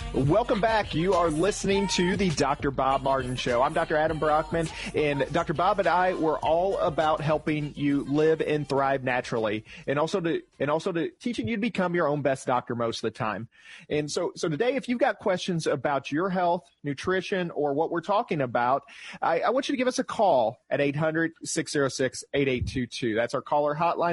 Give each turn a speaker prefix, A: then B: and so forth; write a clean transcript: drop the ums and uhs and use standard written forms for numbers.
A: Welcome back. You are listening to the Dr. Bob Martin Show. I'm Dr. Adam Brockman, and Dr. Bob and I were all about helping you live and thrive naturally, and also to teaching you to become your own best doctor most of the time. And so today, if you've got questions about your health, nutrition, or what we're talking about, I want you to give us a call at 800-606-8822. That's our caller hotline.